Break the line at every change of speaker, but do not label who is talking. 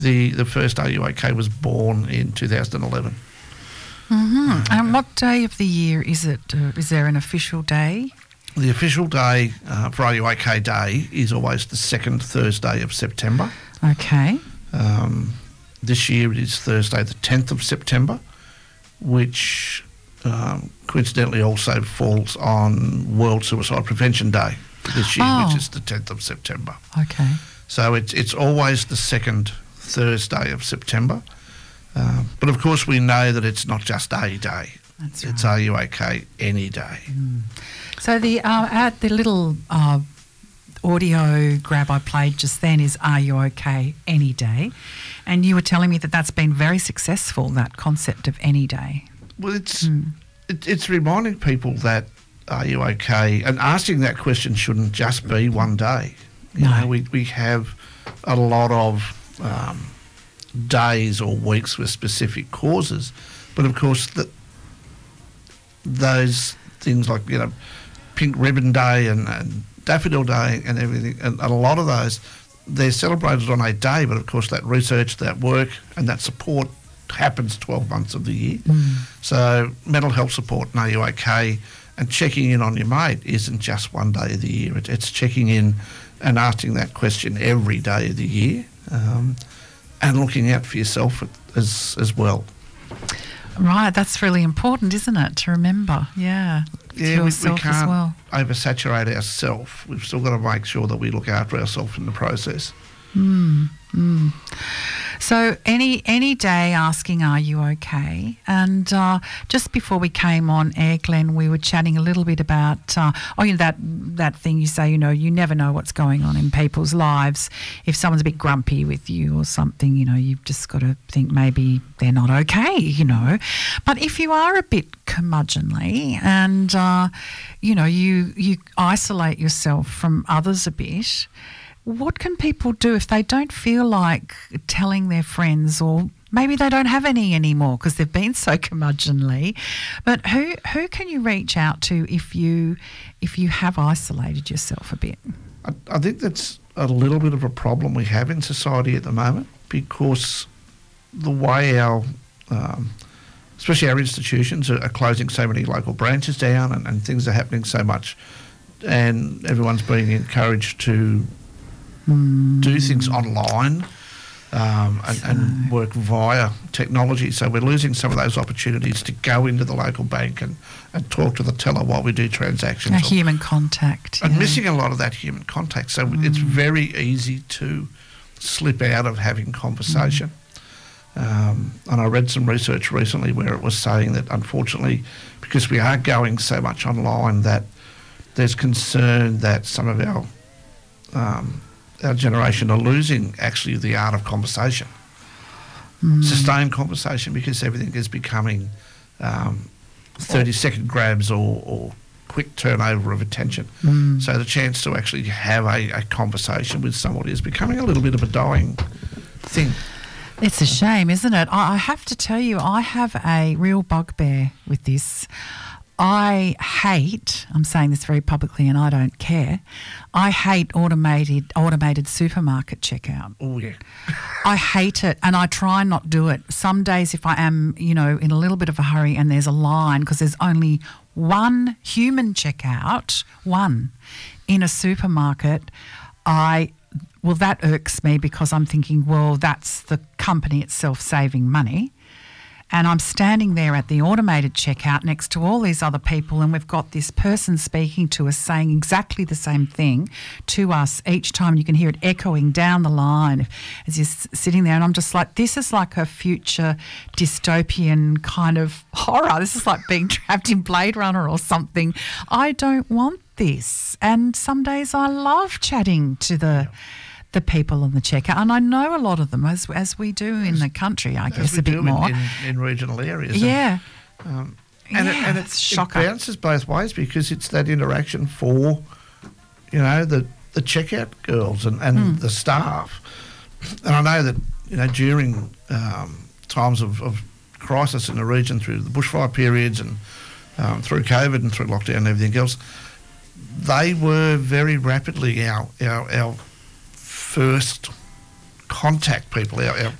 The first Are You OK was born in 2011.
And what day of the year is it? Is there an official day?
The official day for Are You OK Day is always the second Thursday of September.
Okay.
This year it is Thursday the 10th of September, which coincidentally also falls on World Suicide Prevention Day this year, which is the 10th of September.
Okay.
So it's always the second Thursday of September. But of course we know that it's not just a day.
That's right.
It's Are You OK any day.
So the little audio grab I played just then is Are You OK any day? And you were telling me that that's been very successful, that concept of any day.
Well, it's reminding people that Are you OK? And asking that question shouldn't just be one day. You know, we have a lot of days or weeks with specific causes, but of course those things like, you know, Pink Ribbon Day and Daffodil Day and everything, and a lot of those, they're celebrated on a day, but of course that research, that work and that support happens 12 months of the year. So mental health support and Are You OK and checking in on your mate isn't just one day of the year. It's checking in and asking that question every day of the year, and looking out for yourself as well.
Right, that's really important, isn't it, to remember? Yeah,
yeah, we can't
as well.
oversaturate ourselves. We've still got to make sure that we look after ourselves in the process.
So any day asking, are you okay? And just before we came on air, Glenn, we were chatting a little bit about, that thing you say, you never know what's going on in people's lives. If someone's a bit grumpy with you or something, you've just got to think maybe they're not okay, But if you are a bit curmudgeonly and, you isolate yourself from others a bit, what can people do if they don't feel like telling their friends, or maybe they don't have any anymore because they've been so curmudgeonly? But who can you reach out to if you have isolated yourself a bit?
I think that's a little bit of a problem we have in society at the moment, because the way our especially our institutions are closing so many local branches down, and things are happening so much, and everyone's being encouraged to do things online and work via technology. So we're losing some of those opportunities to go into the local bank and talk to the teller while we do transactions.
Human contact.
And missing a lot of that human contact. So it's very easy to slip out of having conversation. And I read some research recently where it was saying that, unfortunately, because we are going so much online, that there's concern that some of our generation are losing actually the art of conversation, sustained conversation, because everything is becoming 30-second grabs or quick turnover of attention. So the chance to actually have a conversation with somebody is becoming a little bit of a dying thing.
It's a shame, isn't it? I have to tell you, I have a real bugbear with this. I hate, I'm saying this very publicly and I don't care, I hate automated supermarket checkout.
Oh, yeah.
I hate it, and I try not do it. Some days if I am, in a little bit of a hurry and there's a line, because there's only one human checkout, one, in a supermarket, that irks me, because I'm thinking, well, that's the company itself saving money. And I'm standing there at the automated checkout next to all these other people, and we've got this person speaking to us saying exactly the same thing to us each time. You can hear it echoing down the line as you're sitting there, and I'm just like, this is like a future dystopian kind of horror. This is like being trapped in Blade Runner or something. I don't want this. And some days I love chatting to the people on the checkout, and I know a lot of them, as we do in the country, I guess, a bit more
in regional areas.
Yeah,
and
it's
it bounces both ways, because it's that interaction for, the checkout girls and the staff. And I know that during times of crisis in the region, through the bushfire periods and through COVID and through lockdown and everything else, they were very rapidly our first contact people. Our